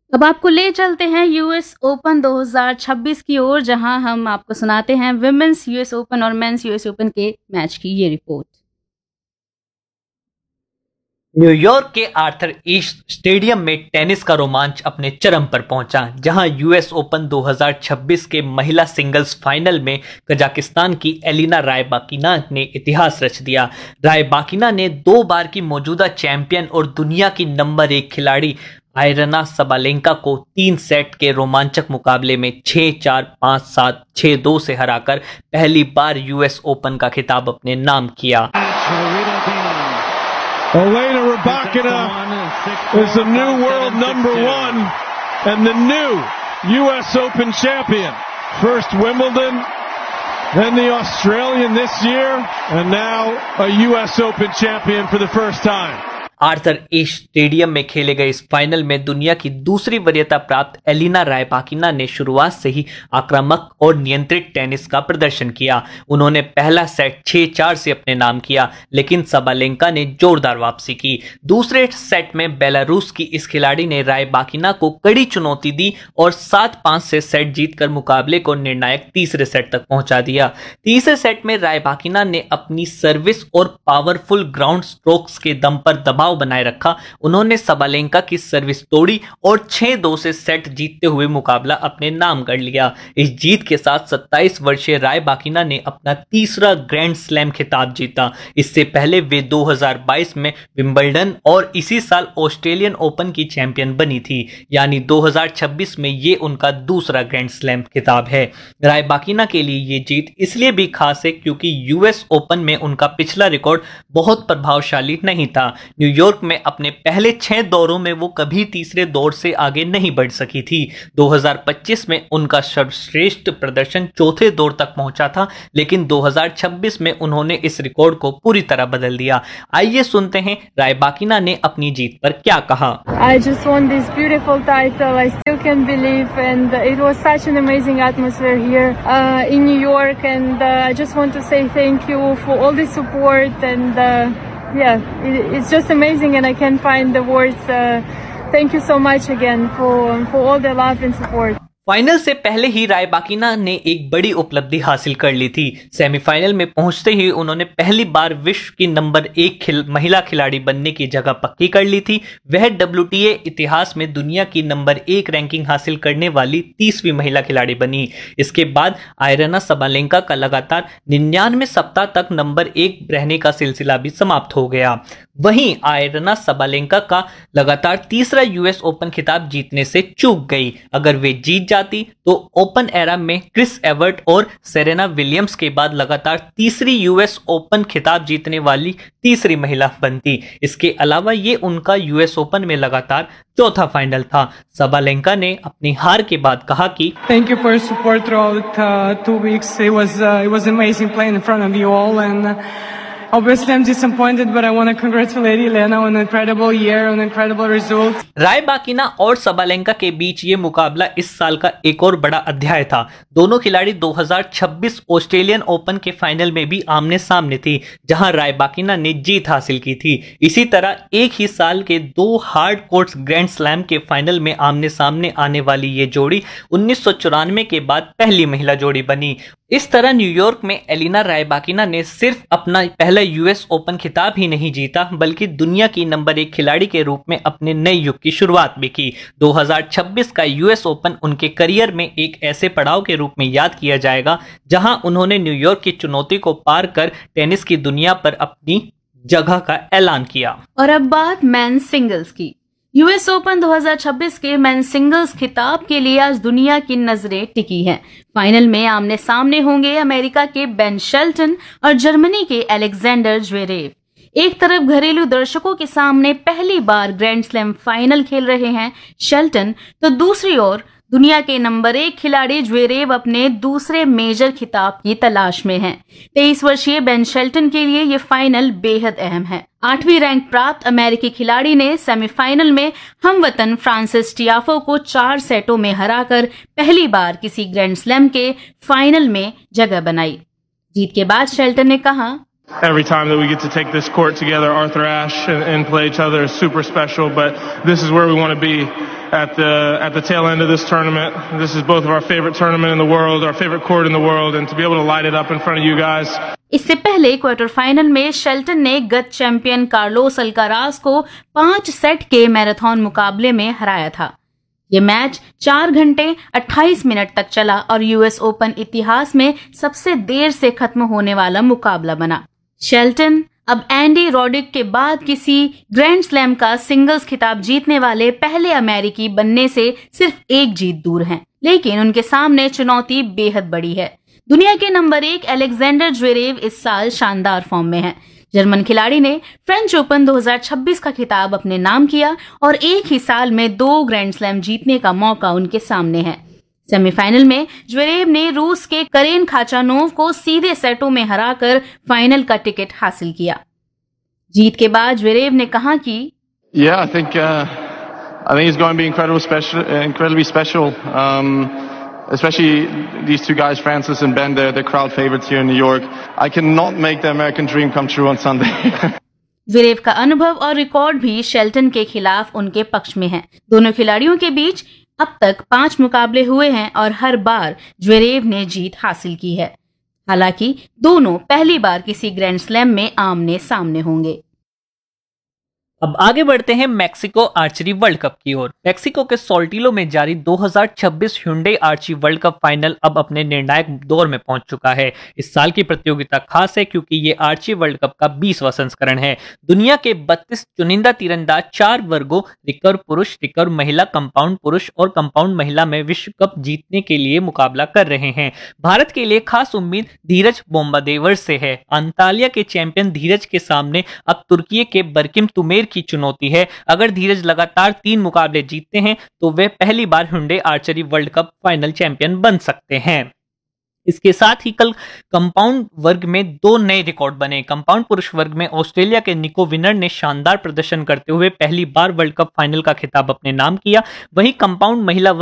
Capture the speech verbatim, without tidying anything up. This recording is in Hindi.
अब आपको ले चलते हैं यूएस ओपन दो हज़ार छब्बीस की ओर, जहां हम आपको सुनाते हैं विमेंस यूएस ओपन और मेंस यूएस ओपन के मैच की ये रिपोर्ट। न्यूयॉर्क के आर्थर एश स्टेडियम में टेनिस का रोमांच अपने चरम पर पहुंचा, जहां यूएस ओपन दो हज़ार छब्बीस के महिला सिंगल्स फाइनल में कजाकिस्तान की एलिना रायबाकिना ने इतिहास रच दिया। रायबाकिना ने दो बार की मौजूदा चैंपियन और दुनिया की नंबर एक खिलाड़ी आयरना सबालेंका को तीन सेट के रोमांचक मुकाबले में छह चार, पाँच सात, छह दो से हराकर पहली बार यूएस ओपन का खिताब अपने नाम किया। Elena Rybakina is the new world number one and the new U S Open champion. First Wimbledon, then the Australian this year, and now a U S Open champion for the first time. Arthur ash stadium में खेले गए इस फाइनल में दुनिया की दूसरी वरीयता प्राप्त एलिना रायबाकिना ने शुरुआत से ही आक्रामक और नियंत्रित टेनिस का प्रदर्शन किया। उन्होंने पहला सेट छह चार से अपने नाम किया, लेकिन सबालेंका ने जोरदार वापसी की। दूसरे सेट में बेलारूस की इस खिलाड़ी ने रायबाकिना को कड़ी चुनौती दी और सात पाँच से सेट जीतकर मुकाबले को निर्णायक तीसरे सेट तक पहुंचा दिया। तीसरे सेट में रायबाकिना ने अपनी सर्विस और पावरफुल ग्राउंड स्ट्रोक्स के दम पर दबाव बनाए रखा। उन्होंने सबालेंका की सर्विस तोड़ी और छह दो से सेट जीतते हुए मुकाबला अपने नाम कर लिया। इस जीत के साथ सत्ताईस वर्षीय रायबाकिना ने अपना तीसरा ग्रैंड स्लैम खिताब जीता। इससे पहले वे दो हज़ार बाईस में विंबलडन और इसी साल ऑस्ट्रेलियन ओपन की चैंपियन बनी थी, यानी दो हज़ार छब्बीस में ये उनका दूसरा ग्रैंड स्लैम खिताब है। रायबाकिना के लिए ये जीत इसलिए भी खास है क्योंकि यूएस ओपन में उनका पिछला रिकॉर्ड बहुत प्रभावशाली नहीं था। न्यूयॉर्क में अपने पहले छह दौरों में वो कभी तीसरे दौर से आगे नहीं बढ़ सकी थी। दो हज़ार पच्चीस में उनका सर्वश्रेष्ठ प्रदर्शन चौथे दौर तक पहुंचा था, लेकिन दो हज़ार छब्बीस में उन्होंने इस रिकॉर्ड को पूरी तरह बदल दिया। आइए सुनते हैं रायबाकिना ने अपनी जीत पर क्या कहा। I just won this beautiful title. I still can't believe, and it was such an amazing atmosphere here uh, in New York, and uh, I just want to say thank you for all the support, and uh, yeah, it, it's just amazing, and I can't find the words. Uh, thank you so much again for for all the love and support. Final से पहले ही रायबाकिना ने एक बड़ी उपलब्धि हासिल कर ली थी। सेमीफाइनल में पहुंचते ही उन्होंने पहली बार विश्व की नंबर एक खिल, महिला खिलाड़ी बनने की जगह पक्की कर ली थी। वह डब्ल्यूटीए इतिहास में दुनिया की नंबर एक रैंकिंग हासिल करने वाली तीसवीं महिला खिलाड़ी बनी। इसके बाद आयरना सबालेंका का लगातार निन्यानवे सप्ताह तक नंबर एक रहने का सिलसिला भी समाप्त हो गया। वहीं आयरना सबालेंका का लगातार तीसरा यूएस ओपन खिताब जीतने से चूक गई। अगर वे जीत जाती तो ओपन एरा में क्रिस एवर्ट और सेरेना विलियम्स के बाद लगातार तीसरी यूएस ओपन खिताब जीतने वाली तीसरी महिला बनती। इसके अलावा ये उनका यूएस ओपन में लगातार चौथा फाइनल था। सबालेंका ने अपनी हार के बाद कहा कि Thank you for your support throughout uh, two weeks. It was uh, it was amazing playing in front of you all, and uh, obviously I'm disappointed, but I want to congratulate Elena on an incredible year, on incredible results. Rybakina और सबालेंका के बीच ये मुकाबला इस साल का एक और बड़ा अध्याय था। दोनों खिलाड़ी दो हज़ार छब्बीस ऑस्ट्रेलियन ओपन के फाइनल में भी आमने सामने थी, जहां रायबाकिना ने जीत हासिल की थी। इसी तरह एक ही साल के दो हार्ड कोर्ट्स ग्रैंड स्लैम के फाइनल में आमने सामने आने वाली ये जोड़ी उन्नीस सौ चौरानवे के बाद पहली महिला जोड़ी बनी। इस तरह न्यूयॉर्क में एलिना रायबाकिना ने सिर्फ अपना पहला यूएस ओपन खिताब ही नहीं जीता, बल्कि दुनिया की नंबर एक खिलाड़ी के रूप में अपने नए युग की शुरुआत भी की। दो हज़ार छब्बीस का यूएस ओपन उनके करियर में एक ऐसे पड़ाव के रूप में याद किया जाएगा, जहां उन्होंने न्यूयॉर्क की चुनौती को पार कर टेनिस की दुनिया पर अपनी जगह का ऐलान किया। और अब बात मेंस सिंगल्स की। यूएस ओपन दो हज़ार छब्बीस के मेंस सिंगल्स खिताब के लिए आज दुनिया की नजरें टिकी हैं। फाइनल में आमने सामने होंगे अमेरिका के बेन शेल्टन और जर्मनी के अलेक्जेंडर ज्वेरेव। एक तरफ घरेलू दर्शकों के सामने पहली बार ग्रैंड स्लैम फाइनल खेल रहे हैं शेल्टन, तो दूसरी ओर दुनिया के नंबर एक खिलाड़ी ज्वेरेव अपने दूसरे मेजर खिताब की तलाश में हैं। तेईस वर्षीय बेन शेल्टन के लिए ये फाइनल बेहद अहम है। आठवीं रैंक प्राप्त अमेरिकी खिलाड़ी ने सेमीफाइनल में हमवतन फ्रांसिस टियाफो को चार सेटों में हराकर पहली बार किसी ग्रैंड स्लैम के फाइनल में जगह बनाई। जीत के बाद शेल्टन ने कहा, Every time that we get to take this court together, Arthur Ashe, and, and play each other is super special. But this is where we want to be at the at the tail end of this tournament. This is both of our favorite tournament in the world, our favorite court in the world, and to be able to light it up in front of you guys. इससे पहले क्वार्टर फाइनल में शेल्टन ने गत चैंपियन कार्लोस अल्काराज को पांच सेट के मैराथन मुकाबले में हराया था। ये मैच चार घंटे अट्ठाईस मिनट तक चला और यूएस ओपन इतिहास में सबसे देर से खत्म होने वाला मुकाबला बना। शेल्टन अब एंडी रॉडिक के बाद किसी ग्रैंड स्लैम का सिंगल्स खिताब जीतने वाले पहले अमेरिकी बनने से सिर्फ एक जीत दूर हैं, लेकिन उनके सामने चुनौती बेहद बड़ी है। दुनिया के नंबर एक अलेक्जेंडर ज्वेरेव इस साल शानदार फॉर्म में हैं। जर्मन खिलाड़ी ने फ्रेंच ओपन दो हज़ार छब्बीस का खिताब अपने नाम किया और एक ही साल में दो ग्रैंड स्लैम जीतने का मौका उनके सामने है। सेमीफाइनल में ज्वेरेव ने रूस के करेन खाचानोव को सीधे सेटों में हराकर फाइनल का टिकट हासिल किया। जीत के बाद ज्वेरेव ने कहा कि Yeah, I think uh, I think it's going to be incredible special, incredibly special. Um, especially these two guys, Francis and Ben, they're the crowd favorites here in New York. I cannot make the American dream come true on Sunday. Zverev का अनुभव और रिकॉर्ड भी शेल्टन के खिलाफ उनके पक्ष में है। दोनों खिलाड़ियों के बीच अब तक पांच मुकाबले हुए हैं और हर बार ज्वेरेव ने जीत हासिल की है। हालांकि दोनों पहली बार किसी ग्रैंड स्लैम में आमने सामने होंगे। अब आगे बढ़ते हैं मैक्सिको आर्चरी वर्ल्ड कप की ओर। मैक्सिको के सोल्टिलो में जारी दो हज़ार छब्बीस Hyundai archery world cup final अब अपने निर्णायक दौर में पहुंच चुका है। इस साल की प्रतियोगिता खास है क्योंकि ये आर्चरी वर्ल्ड कप का बीसवां संस्करण है। दुनिया के बत्तीस चुनिंदा तीरंदाज चार वर्गों रिकर्व पुरुष, रिकर्व महिला, कंपाउंड पुरुष और कंपाउंड महिला में विश्व कप जीतने के लिए मुकाबला कर रहे हैं। भारत के लिए खास उम्मीद धीरज बोम्बादेवर से है। अंतालिया के चैंपियन धीरज के सामने अब तुर्की के बरकिम तुमेर की चुनौती है। अगर धीरज लगातार तीन मुकाबले जीतते हैं तो वे पहली बार Hyundai archery world cup final champion बन सकते हैं। इसके साथ ही कल कंपाउंड वर्ग में दो नए रिकॉर्ड बने। कंपाउंड पुरुष वर्ग में ऑस्ट्रेलिया के निको विनर ने शानदार प्रदर्शन करते हुए पहली बार वर्ल्ड कप फाइनल का खिताब अपने नाम किया। वहीं कंपाउंड महिला